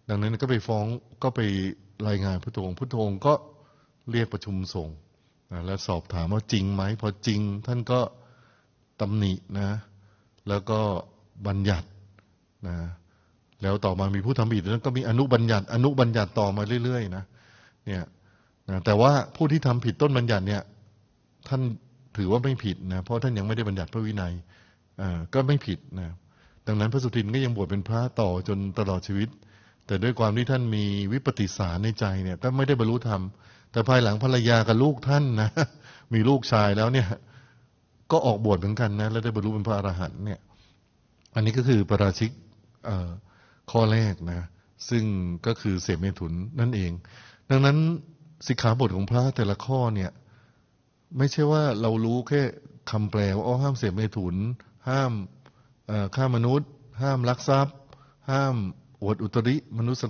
ดังนั้นก็ไปฟ้องก็ไปรายงานพุทโธพุทโธก็เรียกประชุมสงฆ์แล้วสอบถามว่าจริงไหมพอจริงท่านก็ตำหนินะแล้วก็บัญญัตินะแล้วต่อมามีผู้ทำผิดแล้วก็มีอนุบัญญัติต่อมาเรื่อยๆนะเนี่ยนะแต่ว่าผู้ที่ทำผิดต้นบัญญัติเนี่ยท่านถือว่าไม่ผิดนะเพราะท่านยังไม่ได้บัญญัติพระวินัยก็ไม่ผิดนะดังนั้นพระสุทินก็ยังบวชเป็นพระต่อจนตลอดชีวิตแต่ด้วยความที่ท่านมีวิปฏิสารในใจเนี่ยก็ไม่ได้บรรลุธรรมแต่ภายหลังภรรยากับลูกท่านนะมีลูกชายแล้วเนี่ยก็ออกบวชเหมือนกันนะแล้วได้บรรลุเป็นพระอรหันต์เนี่ยอันนี้ก็คือปราชิกข้อแรกนะซึ่งก็คือเสพเมถุนนั่นเองดังนั้นสิกขาบทของพระแต่ละข้อเนี่ยไม่ใช่ว่าเรารู้แค่คำแปลว่าห้ามเสพเมถุนห้ามฆ่ามนุษย์ห้ามลักทรัพย์ห้ามอวดอุตริมนุษย์